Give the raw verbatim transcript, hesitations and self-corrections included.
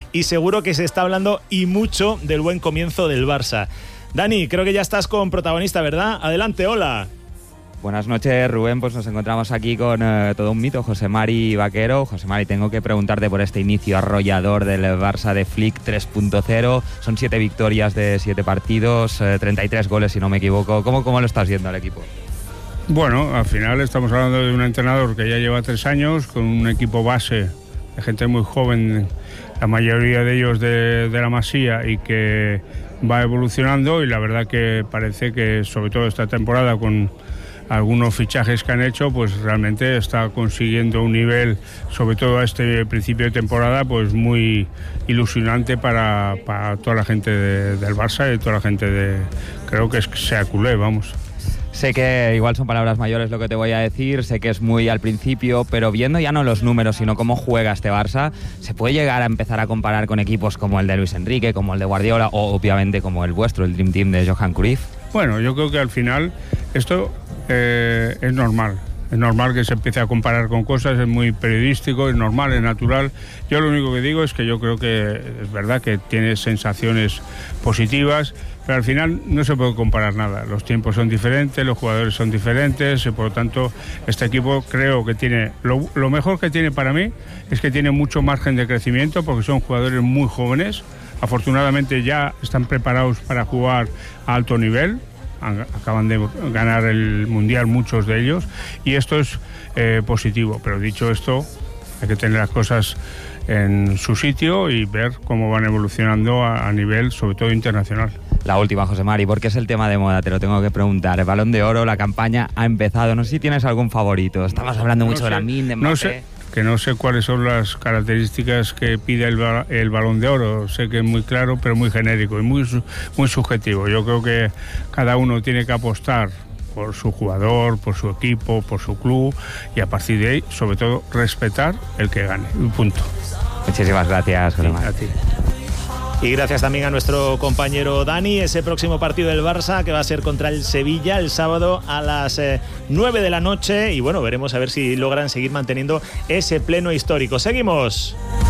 y seguro que se está hablando y mucho del buen comienzo del Barça. Dani, creo que ya estás con protagonista, ¿verdad? Adelante, hola. Buenas noches, Rubén. Pues nos encontramos aquí con eh, todo un mito, José Mari Vaquero. José Mari, tengo que preguntarte por este inicio arrollador del Barça de Flick tres punto cero. Son siete victorias de siete partidos, eh, treinta y tres goles si no me equivoco. ¿Cómo, cómo lo estás viendo al equipo? Bueno, al final estamos hablando de un entrenador que ya lleva tres años, con un equipo base de gente muy joven, la mayoría de ellos de, de la Masía, y que va evolucionando, y la verdad que parece que sobre todo esta temporada con algunos fichajes que han hecho, pues realmente está consiguiendo un nivel, sobre todo a este principio de temporada, pues muy ilusionante para, para toda la gente de, del Barça y toda la gente de, creo que es sea culé, vamos. Sé que igual son palabras mayores lo que te voy a decir, sé que es muy al principio, pero viendo ya no los números, sino cómo juega este Barça, ¿se puede llegar a empezar a comparar con equipos como el de Luis Enrique, como el de Guardiola, o obviamente como el vuestro, el Dream Team de Johan Cruyff? Bueno, yo creo que al final esto eh, es normal. Es normal que se empiece a comparar con cosas, es muy periodístico, es normal, es natural. Yo lo único que digo es que yo creo que es verdad que tiene sensaciones positivas, pero al final no se puede comparar nada. Los tiempos son diferentes, los jugadores son diferentes, y por lo tanto este equipo creo que tiene... Lo, lo mejor que tiene para mí es que tiene mucho margen de crecimiento, porque son jugadores muy jóvenes. Afortunadamente ya están preparados para jugar a alto nivel. Acaban de ganar el Mundial muchos de ellos, y esto es eh, positivo, pero dicho esto hay que tener las cosas en su sitio y ver cómo van evolucionando a, a nivel sobre todo internacional. La última, José Mari, porque es el tema de moda, te lo tengo que preguntar. El Balón de Oro, la campaña ha empezado, no sé si tienes algún favorito. Estamos hablando mucho no sé, de Lamine, de Mbappé. No sé. Que no sé cuáles son las características que pide el, el Balón de Oro. Sé que es muy claro, pero muy genérico y muy, muy subjetivo. Yo creo que cada uno tiene que apostar por su jugador, por su equipo, por su club, y a partir de ahí, sobre todo, respetar el que gane. Punto. Muchísimas gracias, José Mari. Sí, a ti. Y gracias también a nuestro compañero Dani. Ese próximo partido del Barça que va a ser contra el Sevilla el sábado a las eh, nueve de la noche. Y bueno, veremos a ver si logran seguir manteniendo ese pleno histórico. Seguimos.